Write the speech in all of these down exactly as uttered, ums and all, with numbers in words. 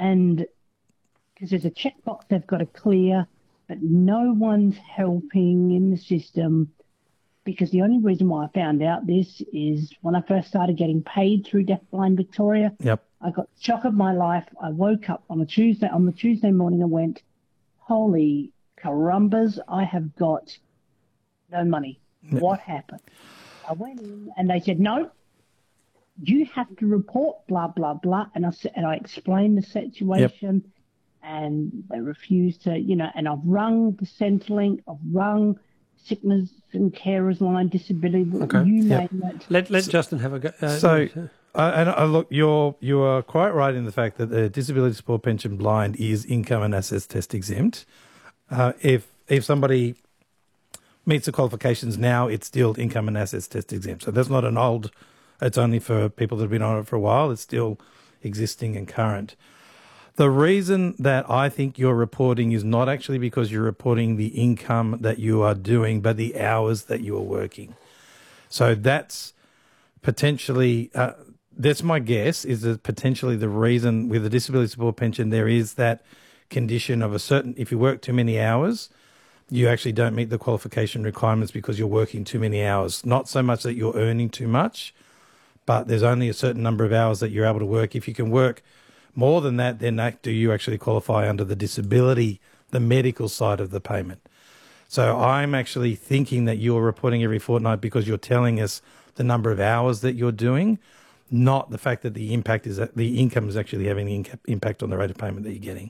and because there's a checkbox they've got to clear, but no one's helping in the system. Because the only reason why I found out this is when I first started getting paid through Deafblind Victoria. Yep. I got the shock of my life. I woke up on a Tuesday, on the Tuesday morning and went, holy carumbas, I have got no money. Yep. What happened? I went in and they said, no, you have to report blah, blah, blah. And I, and I explained the situation. Yep. And they refused to, you know, and I've rung the Centrelink, I've rung sickness and carers line, disability, okay. you yep. name it. Let let Justin have a go. Uh, so, uh, and uh, look, you're you are quite right in the fact that the disability support pension blind is income and assets test exempt. Uh, if if somebody meets the qualifications now, it's still income and assets test exempt. So that's not an old. It's only for people that have been on it for a while. It's still existing and current. The reason that I think you're reporting is not actually because you're reporting the income that you are doing, but the hours that you are working. So that's potentially, uh, that's my guess, is that potentially the reason with the disability support pension there is that condition of a certain, if you work too many hours, you actually don't meet the qualification requirements because you're working too many hours. Not so much that you're earning too much, but there's only a certain number of hours that you're able to work. If you can work more than that, then that, do you actually qualify under the disability, the medical side of the payment? So I'm actually thinking that you're reporting every fortnight because you're telling us the number of hours that you're doing, not the fact that the impact is that the income is actually having the inca- impact on the rate of payment that you're getting.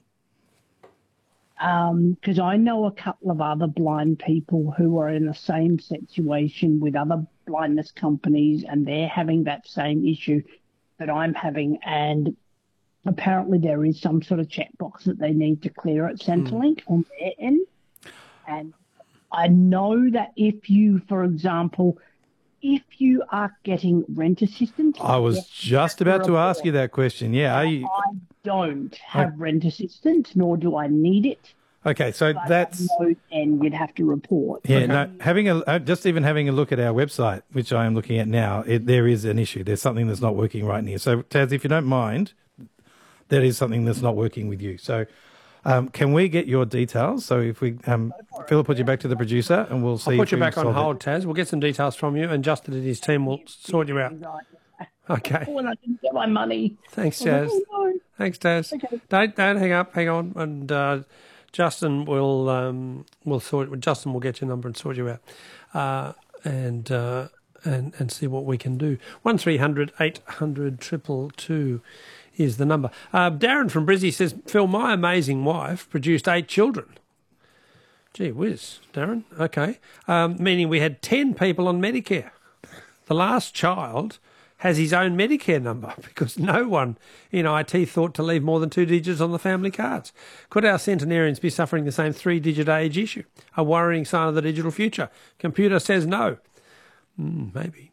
Because um, I know a couple of other blind people who are in the same situation with other blindness companies, and they're having that same issue that I'm having, and apparently there is some sort of checkbox that they need to clear at Centrelink mm. on their end. And I know that if you, for example, if you are getting rent assistance... I was just about to ask you that question. Yeah, are you... I don't have I... rent assistance, nor do I need it. Okay, so but that's... And you'd have to report. Yeah, okay. no, having a, just even having a look at our website, which I am looking at now, it, there is an issue. There's something that's not working right here. So, Taz, if you don't mind... that is something that's not working with you. So um, can we get your details? So if we, um, Phil will put you back to the producer and we'll see. I'll put if you we back on hold, it. Taz. We'll get some details from you and Justin and his team will sort you out. Okay. When I can get my money. Thanks, Taz. Oh, no. Thanks, Taz. Okay. Don't, don't hang up. Hang on. And uh, Justin will um, will sort. Justin will get your number and sort you out. Uh, and... Uh, And, and see what we can do. One three hundred eight hundred triple two is the number. Uh, Darren from Brizzy says, Phil, my amazing wife produced eight children. Gee whiz, Darren. Okay. Um, meaning we had ten people on Medicare. The last child has his own Medicare number because no one in I T thought to leave more than two digits on the family cards. Could our centenarians be suffering the same three-digit age issue? A worrying sign of the digital future? Computer says no. Mm, maybe.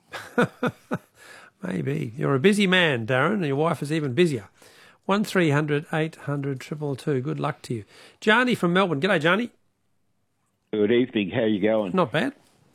Maybe. You're a busy man, Darren, and your wife is even busier. one three hundred eight hundred two two two. Good luck to you. Johnny from Melbourne. G'day, Johnny. Good evening. How you going? Not bad.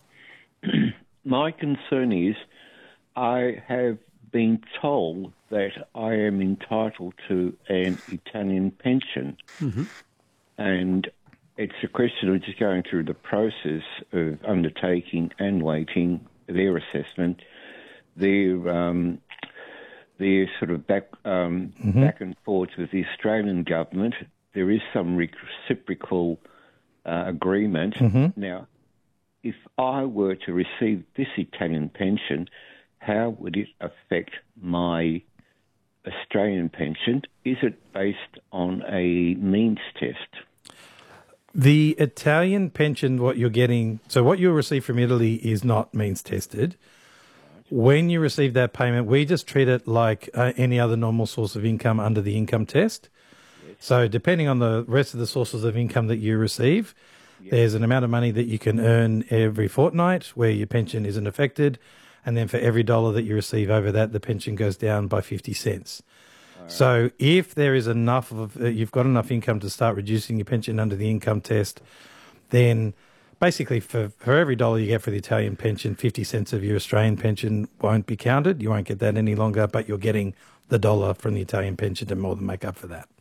My concern is I have been told that I am entitled to an Italian pension. Mm-hmm. And it's a question of just going through the process of undertaking and waiting their assessment, their um, their sort of back um, mm-hmm. back and forth with the Australian government. There is some reciprocal uh, agreement. Mm-hmm. Now, if I were to receive this Italian pension, how would it affect my Australian pension? Is it based on a means test? The Italian pension, what you're getting, so what you'll receive from Italy is not means tested. When you receive that payment, we just treat it like uh, any other normal source of income under the income test. Yes. So depending on the rest of the sources of income that you receive, yes. there's an amount of money that you can earn every fortnight where your pension isn't affected. And then for every dollar that you receive over that, the pension goes down by fifty cents. So if there is enough of, uh, you've got enough income to start reducing your pension under the income test, then basically for, for every dollar you get for the Italian pension, fifty cents of your Australian pension won't be counted. You won't get that any longer, but you're getting the dollar from the Italian pension to more than make up for that.